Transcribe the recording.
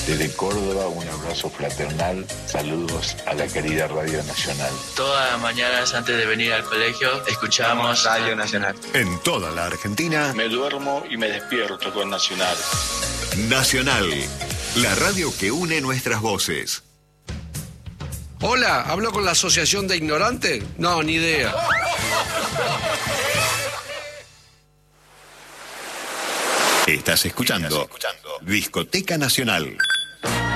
Desde Córdoba, un abrazo fraternal. Saludos a la querida Radio Nacional. Todas las mañanas antes de venir al colegio escuchamos Radio Nacional. En toda la Argentina. Me duermo y me despierto con Nacional. Nacional, la radio que une nuestras voces. Hola, ¿hablo con la Asociación de Ignorantes? No, ni idea. Estás escuchando Discoteca Nacional.